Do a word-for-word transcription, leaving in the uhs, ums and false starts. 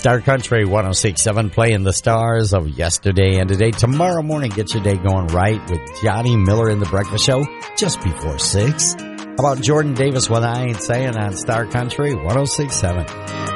Star Country one oh six point seven playing the stars of yesterday and today. Tomorrow morning, get your day going right with Johnny Miller in the Breakfast Show just before six. How about Jordan Davis, What I Ain't Saying on Star Country one oh six point seven.